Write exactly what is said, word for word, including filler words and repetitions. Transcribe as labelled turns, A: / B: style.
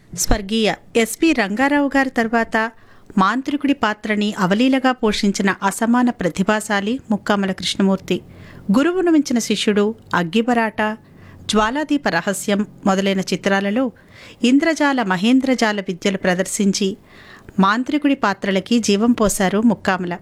A: స్వర్గీయ ఎస్పి రంగారావు గారి తర్వాత మాంత్రికుడి పాత్రని అవలీలగా పోషించిన అసమాన ప్రతిభాశాలి ముక్కామల కృష్ణమూర్తి. గురువును మించిన శిష్యుడు, అగ్గిబరాట, జ్వాలాదీప రహస్యం మొదలైన చిత్రాలలో ఇంద్రజాల మహేంద్రజాల విద్యలు ప్రదర్శించి మాంత్రికుడి పాత్రలకి జీవం పోశారు ముక్కామల.